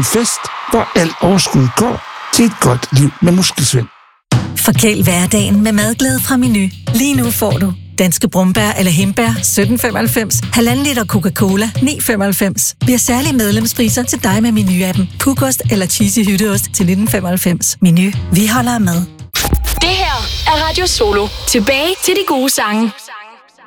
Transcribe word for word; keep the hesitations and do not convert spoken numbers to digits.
en fest, hvor al overskud går til et godt liv med Muskelsvind. Forkæl hverdagen med madglæde fra Meny. Lige nu får du danske brumbær eller hindbær sytten femoghalvfems, halvanden liter Coca-Cola ni femoghalvfems. Vi har særlige medlemspriser til dig med Meny-appen. Pukost eller cheesy hytteost til nitten femoghalvfems. Meny. Vi holder med. Det her er Radio Solo. Tilbage til de gode sange.